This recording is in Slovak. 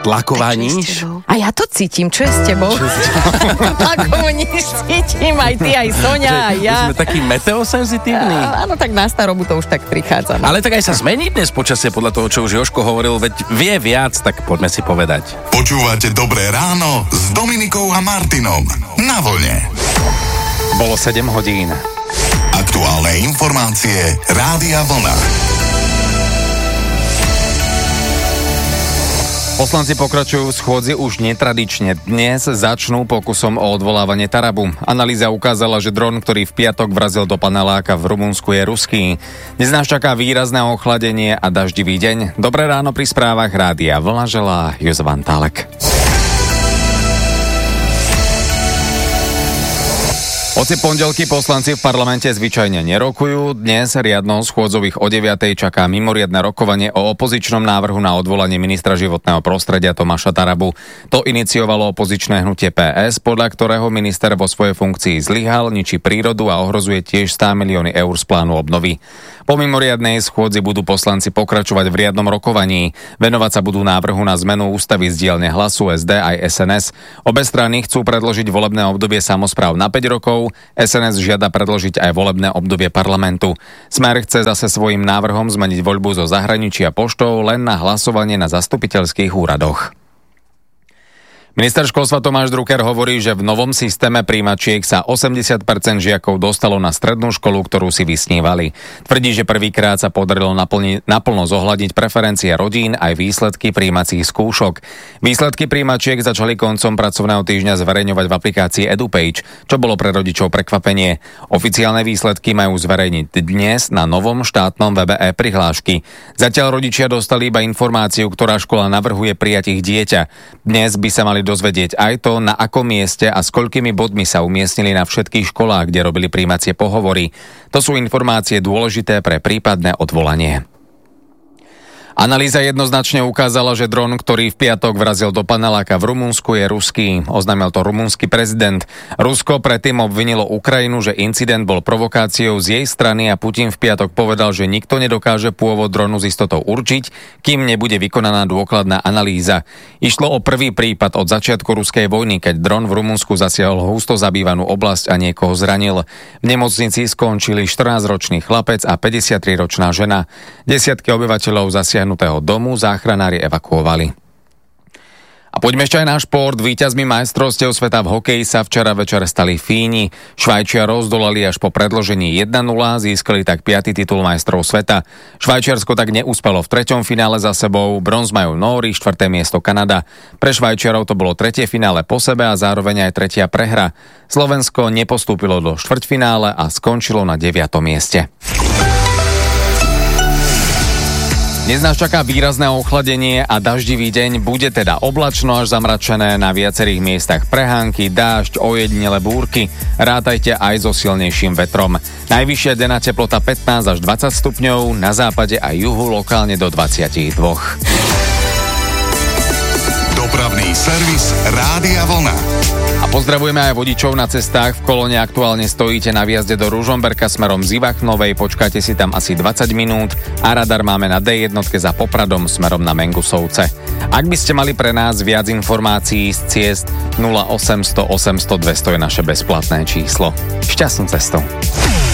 tlaková níž. A ja to cítim, čo je s tebou? Tlakovú níž cítim, aj ty, aj Soňa, aj ja. My sme takí meteosenzitívni. Áno, tak na starobu to už tak prichádza. Ale tak aj sa zmení dnes počasie podľa toho, čo už Jožko hovoril, veď vie viac, tak poďme si povedať. Počúvate Dobré ráno s Dominikou a Martinom na vlne. Bolo 7 hodín. Aktuálne informácie Rádia Vlna. Poslanci pokračujú v schôdzi už netradične. Dnes začnú pokusom o odvolávanie Tarabu. Analýza ukázala, že dron, ktorý v piatok vrazil do paneláka v Rumunsku, je ruský. Dnes nás čaká výrazné ochladenie a daždivý deň. Dobré ráno pri správach Rádia Vlna želá Jozef Antálek. Hoci pondelky poslanci v parlamente zvyčajne nerokujú, dnes riadnou schôdzou ich o 9:00 čaká mimoriadne rokovanie o opozičnom návrhu na odvolanie ministra životného prostredia Tomáša Tarabu. To iniciovalo opozičné hnutie PS, podľa ktorého minister vo svojej funkcii zlyhal, ničí prírodu a ohrozuje tiež 100 milióny eur z plánu obnovy. Po mimoriadnej schôdzi budú poslanci pokračovať v riadnom rokovaní. Venovať sa budú návrhu na zmenu ústavy z dielne Hlasu, SD aj SNS. Obe strany chcú predložiť volebné obdobie samospráv na 5 rokov. SNS žiada predložiť aj volebné obdobie parlamentu. Smer chce zase svojím návrhom zmeniť voľbu zo zahraničia poštou len na hlasovanie na zastupiteľských úradoch. Minister školstva Tomáš Drucker hovorí, že v novom systéme prijímačiek sa 80% žiakov dostalo na strednú školu, ktorú si vysnívali. Tvrdí, že prvýkrát sa podarilo naplno zohľadiť preferencie rodín aj výsledky prijímacích skúšok. Výsledky prijímačiek začali koncom pracovného týždňa zverejňovať v aplikácii EduPage, čo bolo pre rodičov prekvapenie. Oficiálne výsledky majú zverejniť dnes na novom štátnom webe e-prihlášky. Zatiaľ rodičia dostali iba informáciu, ktorá škola navrhuje prijať ich dieťa. Dnes by sa mali dozvedieť aj to, na akom mieste a s koľkými bodmi sa umiestnili na všetkých školách, kde robili prijímacie pohovory. To sú informácie dôležité pre prípadné odvolanie. Analýza jednoznačne ukázala, že dron, ktorý v piatok vrazil do paneláka v Rumunsku, je ruský. Oznámil to rumunský prezident. Rusko predtým obvinilo Ukrajinu, že incident bol provokáciou z jej strany a Putin v piatok povedal, že nikto nedokáže pôvod dronu s istotou určiť, kým nebude vykonaná dôkladná analýza. Išlo o prvý prípad od začiatku ruskej vojny, keď dron v Rumunsku zasiahol husto zabývanú oblasť a niekoho zranil. V nemocnici skončili 14-ročný chlapec a 53-ročná žena. Desiatky obyvateľov zasiahli domu záchranári evakuovali. A poďme ešte aj na šport. Víťazmi majstrovstiev sveta v hokeji sa včera večer stali Fíni. Švajčiarov zdolali až po predĺžení 1-0, získali tak 5. titul majstrov sveta. Švajčiarsko tak neúspelo v 3. finále za sebou, bronz majú Nóri, 4. miesto Kanada. Pre Švajčiarov to bolo 3. finále po sebe a zároveň aj 3. prehra. Slovensko nepostúpilo do štvrťfinále a skončilo na 9. mieste. Dnes nás čaká výrazné ochladenie a daždivý deň, bude teda oblačno až zamračené, na viacerých miestach prehánky, dážď, ojedinele búrky. Rátajte aj so silnejším vetrom. Najvyššia denná teplota 15 až 20 stupňov, na západe a juhu lokálne do 22. Dopravný servis Rádia Vlna. A pozdravujeme aj vodičov na cestách. V kolóne aktuálne stojíte na výjazde do Ružomberka smerom z Ivachnovej, počkáte si tam asi 20 minút a radar máme na D1 za Popradom smerom na Mengusovce. Ak by ste mali pre nás viac informácií z ciest, 0800 800 200 je naše bezplatné číslo. Šťastnú cestu.